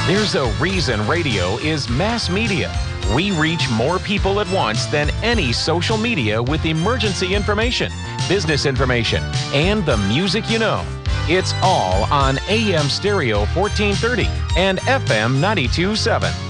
There's a reason radio is mass media. We reach more people at once than any social media with emergency information, business information, and the music you know. It's all on AM Stereo 1430 and FM 92.7.